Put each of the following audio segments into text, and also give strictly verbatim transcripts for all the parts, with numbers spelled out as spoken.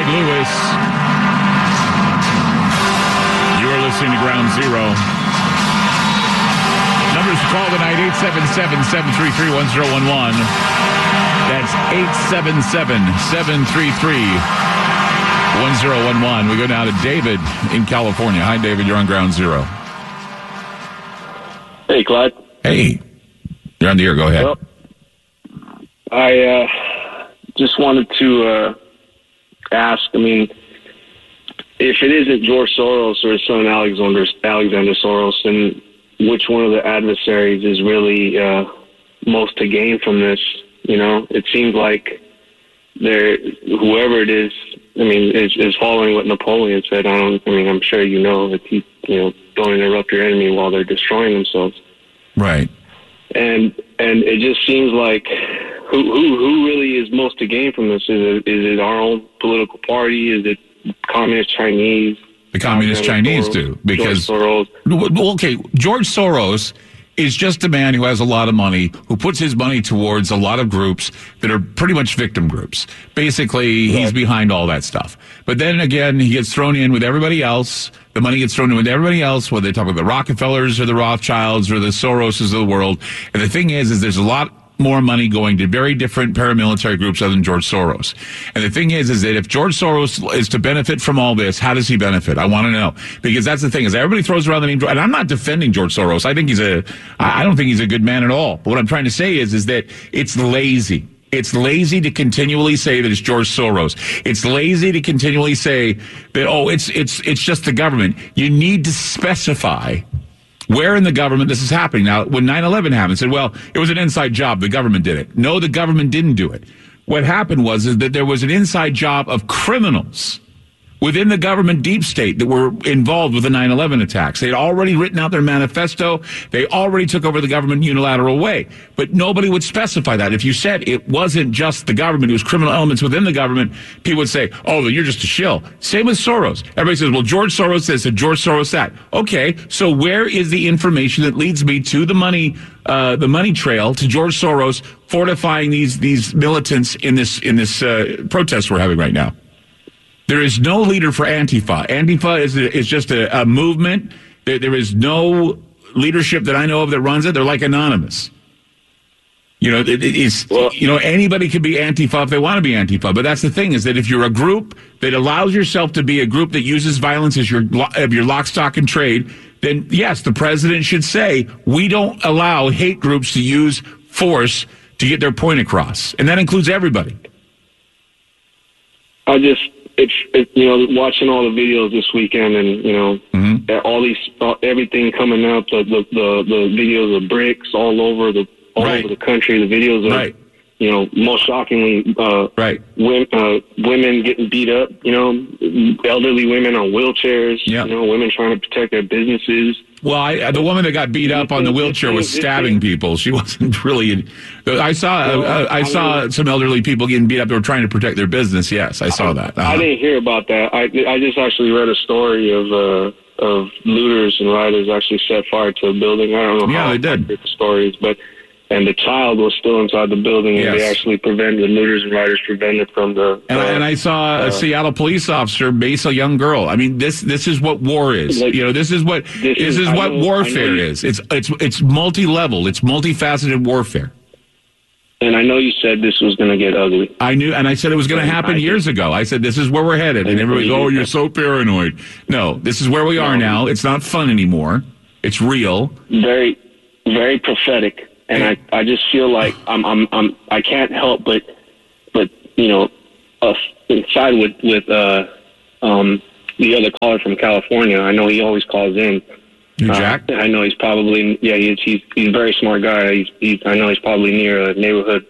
Lewis. You are listening to Ground Zero. Numbers to call tonight, eight seven seven, seven three three, one zero one one. That's eight seven seven, seven three three, one zero one one. We go now to David in California. Hi, David. You're on Ground Zero. Hey, Clyde. Hey. You're on the air. Go ahead. Well, I uh, just wanted to uh, ask, I mean, if it isn't George Soros or his son Alexander, Alexander Soros, then which one of the adversaries is really uh, most to gain from this? You know, it seems like they're, whoever it is, I mean, is, is following what Napoleon said. I don't, I mean, I'm sure you know that he, you know, don't interrupt your enemy while they're destroying themselves. Right. And and it just seems like who who who really is most to gain from this? Is it is it our own political party? Is it Communist Chinese? The Communist Chinese Soros, do, because George Soros. Okay, George Soros is just a man who has a lot of money, who puts his money towards a lot of groups that are pretty much victim groups. Basically, he's Right. behind all that stuff. But then again, he gets thrown in with everybody else. The money gets thrown in with everybody else, whether they talk about the Rockefellers or the Rothschilds or the Soroses of the world. And the thing is, is there's a lot more money going to very different paramilitary groups other than George Soros. And the thing is, is that if George Soros is to benefit from all this, how does he benefit? I want to know. Because that's the thing, is everybody throws around the name, and I'm not defending George Soros. I think he's a, I don't think he's a good man at all. But what I'm trying to say is, is that it's lazy. It's lazy to continually say that it's George Soros. It's lazy to continually say that, oh, it's, it's, it's just the government. You need to specify where in the government this is happening. Now, when nine eleven happened, said, well, it was an inside job. The government did it. No, the government didn't do it. What happened was is that there was an inside job of criminals within the government deep state that were involved with the nine eleven attacks. They had already written out their manifesto. They already took over the government unilateral way. But nobody would specify that. If you said it wasn't just the government, it was criminal elements within the government, people would say, oh, then you're just a shill. Same with Soros. Everybody says, well, George Soros this and George Soros that. Okay, so where is the information that leads me to the money, uh, the money trail to George Soros fortifying these, these militants in this, in this, uh, protest we're having right now? There is no leader for Antifa. Antifa is is just a, a movement. There, there is no leadership that I know of that runs it. They're like anonymous. You know, it, it is. Well, you know, anybody can be Antifa if they want to be Antifa. But that's the thing, is that if you're a group that allows yourself to be a group that uses violence as your of your lock, stock, and trade, then yes, the president should say we don't allow hate groups to use force to get their point across, and that includes everybody. I just. It's, it, you know, watching all the videos this weekend, and you know, mm-hmm. all these, uh, everything coming up, the, the the the videos of bricks all over the all right. over the country, the videos of, right. you know, most shockingly, uh, right, women, uh, women getting beat up, you know, elderly women on wheelchairs, yep. you know, women trying to protect their businesses. Well, I, the woman that got beat up on the wheelchair was stabbing people. She wasn't really. I saw. Well, uh, I, I saw mean, some elderly people getting beat up. They were trying to protect their business. Yes, I saw I, that. Uh-huh. I didn't hear about that. I I just actually read a story of uh, of looters and rioters actually set fire to a building. I don't know yeah, how they did. the story is, but. And the child was still inside the building, and yes. they actually prevented, the looters and rioters prevented from the... And, uh, and I saw a uh, Seattle police officer base a young girl. I mean, this this is what war is. Like, you know, this is what this, this is, is what know, warfare is. It's it's it's multi-level. It's multifaceted warfare. And I know you said this was going to get ugly. I knew, and I said it was going to happen I years did. ago. I said, this is where we're headed. And everybody's, oh, you're so paranoid. No, this is where we are now. It's not fun anymore. It's real. Very, very prophetic. And I, I just feel like I'm, I'm, I'm, I can't help but, but you know, uh, side with with uh, um, the other caller from California. I know he always calls in. You Jack? Uh, I know he's probably yeah. He's he's, he's a very smart guy. He's, he's I know he's probably near a neighborhood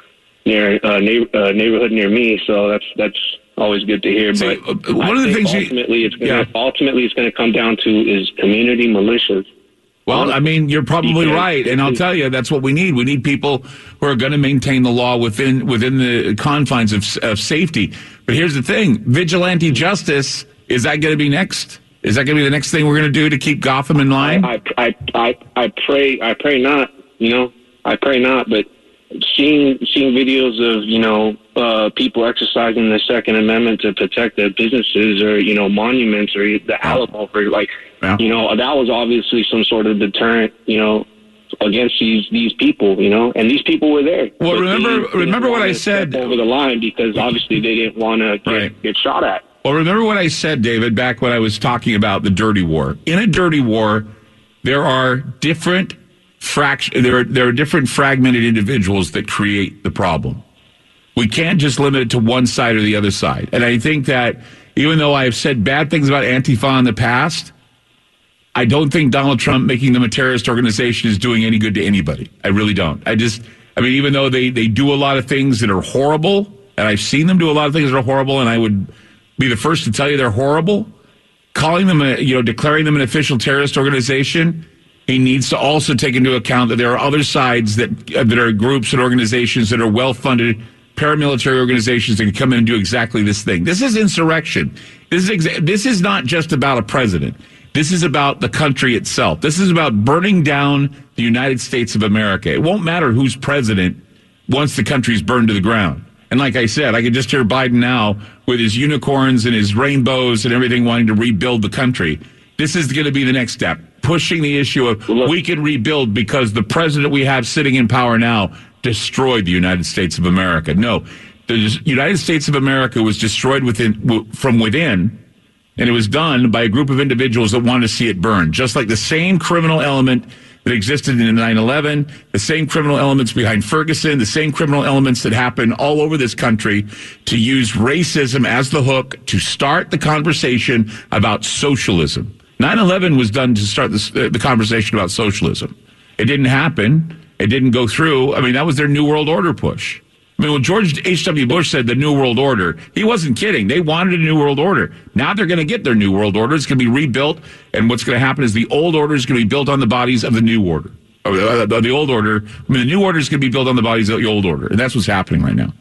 near uh, neighbor, uh, neighborhood near me. So that's that's always good to hear. See, but uh, one I of the things ultimately you, it's gonna, yeah. ultimately it's going to come down to is community militias. Well, I mean, you're probably right, and I'll tell you, that's what we need. We need people who are going to maintain the law within within the confines of, of safety. But here's the thing: vigilante justice, is that going to be next? Is that going to be the next thing we're going to do to keep Gotham in line? I, I, I, I pray, I pray not. You know, I pray not. But seeing seeing videos of you know uh, people exercising the Second Amendment to protect their businesses or, you know, monuments or the Alamo, for like, yeah. you know, that was obviously some sort of deterrent, you know, against these these people, you know, and these people were there. Well, remember they, remember what I said over the line because obviously they didn't want to get, right. get shot at. Well, remember what I said, David, back when I was talking about the dirty war. In a dirty war, there are different fract- there are, there are different fragmented individuals that create the problem. We can't just limit it to one side or the other side. And I think that even though I have said bad things about Antifa in the past, I don't think Donald Trump making them a terrorist organization is doing any good to anybody. I really don't. I just, I mean, even though they, they do a lot of things that are horrible, and I've seen them do a lot of things that are horrible, and I would be the first to tell you they're horrible, calling them, a, you know, declaring them an official terrorist organization, he needs to also take into account that there are other sides that, uh, that are groups and organizations that are well-funded paramilitary organizations that can come in and do exactly this thing. This is insurrection. This is exa- this is not just about a president. This is about the country itself. This is about burning down the United States of America. It won't matter who's president once the country's burned to the ground. And like I said, I can just hear Biden now with his unicorns and his rainbows and everything wanting to rebuild the country. This is going to be the next step, pushing the issue of we can rebuild because the president we have sitting in power now destroyed the United States of America. No, the United States of America was destroyed within from within, and it was done by a group of individuals that wanted to see it burn, just like the same criminal element that existed in nine eleven, the same criminal elements behind Ferguson, the same criminal elements that happen all over this country to use racism as the hook to start the conversation about socialism. nine eleven was done to start this, uh, the conversation about socialism. It didn't happen. It didn't go through. I mean, that was their New World Order push. I mean, when George H W. Bush said the New World Order, he wasn't kidding. They wanted a New World Order. Now they're going to get their New World Order. It's going to be rebuilt, and what's going to happen is the old order is going to be built on the bodies of the New Order. Or, uh, the old order, I mean, the New Order is going to be built on the bodies of the old order, and that's what's happening right now.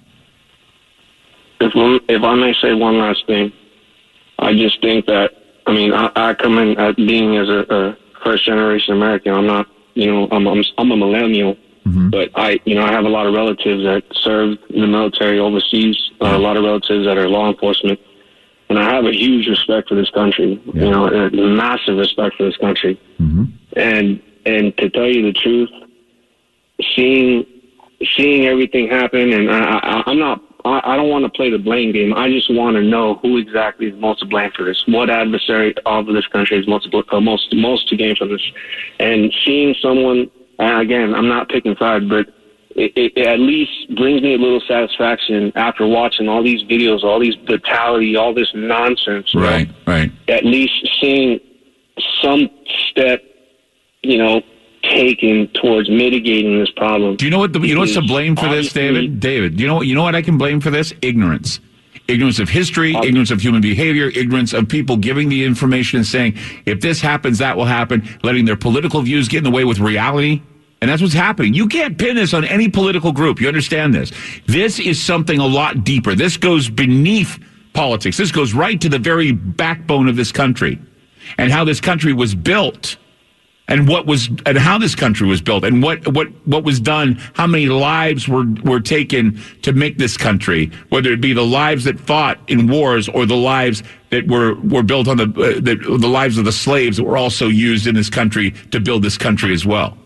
If, if I may say one last thing, I just think that, I mean, I, I come in at being as a, a first-generation American. I'm not, you know, I'm, I'm, I'm a millennial. Mm-hmm. But I, you know, I have a lot of relatives that served in the military overseas, uh, yeah. a lot of relatives that are law enforcement, and I have a huge respect for this country, yeah. you know, a massive respect for this country. Mm-hmm. And, and to tell you the truth, seeing, seeing everything happen, and I, I, I'm not, I, I don't want to play the blame game. I just want to know who exactly is most to blame for this. What adversary of this country is most, uh, most, most to gain from this? And seeing someone, and again, I'm not picking sides, but it, it, it at least brings me a little satisfaction after watching all these videos, all these brutality, all this nonsense. Right, know, right. At least seeing some step, you know, taken towards mitigating this problem. Do you know what? The, you know what's to blame for this, David? David, you know what? You know what I can blame for this? Ignorance. Ignorance of history, ignorance of human behavior, ignorance of people giving the information and saying, if this happens, that will happen, letting their political views get in the way with reality. And that's what's happening. You can't pin this on any political group. You understand this? This is something a lot deeper. This goes beneath politics. This goes right to the very backbone of this country and how this country was built. And what was and how this country was built, and what what what was done, how many lives were were taken to make this country, whether it be the lives that fought in wars or the lives that were were built on the uh, the, the lives of the slaves that were also used in this country to build this country as well.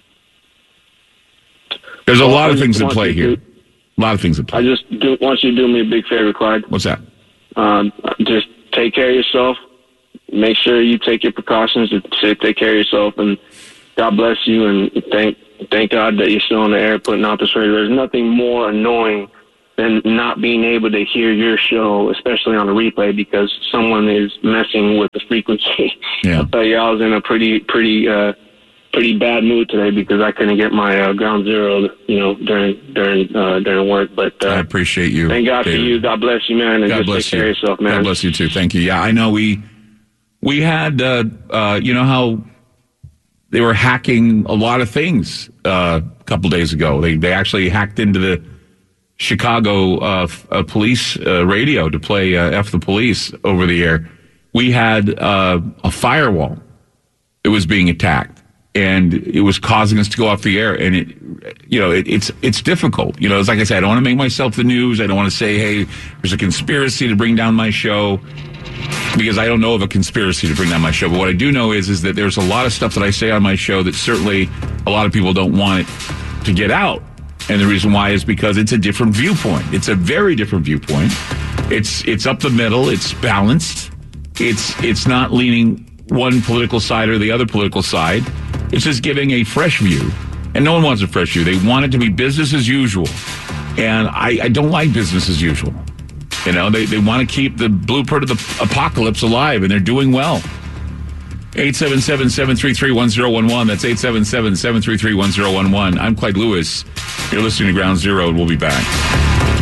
There's a lot of things at play here. A lot of things at play. I just do, want you to do me a big favor, Clyde. What's that? Um, just take care of yourself. Make sure you take your precautions to take care of yourself, and God bless you, and thank thank God that you're still on the air putting out this radio. There's nothing more annoying than not being able to hear your show, especially on the replay, because someone is messing with the frequency. Yeah. I'll tell you, I was in a pretty, pretty, uh, pretty bad mood today because I couldn't get my uh, ground zero, you know, during during uh, during work. But uh, I appreciate you. Thank God David. for you. God bless you, man, and God just bless take you. care of yourself, man. God bless you too. Thank you. Yeah, I know we. We had, uh, uh, you know, how they were hacking a lot of things uh, a couple days ago. They they actually hacked into the Chicago uh, f- uh, police uh, radio to play uh, F the Police over the air. We had uh, a firewall that was being attacked. and it was causing us to go off the air. And it, you know, it, it's it's difficult. You know, it's like I said, I don't want to make myself the news. I don't want to say, hey, there's a conspiracy to bring down my show, because I don't know of a conspiracy to bring down my show. But what I do know is is that there's a lot of stuff that I say on my show that certainly a lot of people don't want it to get out. And the reason why is because it's a different viewpoint. It's a very different viewpoint. It's it's up the middle. It's balanced. It's it's not leaning one political side or the other political side. It's just giving a fresh view. And no one wants a fresh view. They want it to be business as usual. And I, I don't like business as usual. You know, they, they want to keep the blueprint of the apocalypse alive, and they're doing well. eight seven seven, seven three three, one zero one one. That's eight seven seven, seven three three, one zero one one. I'm Clyde Lewis. You're listening to Ground Zero, and we'll be back.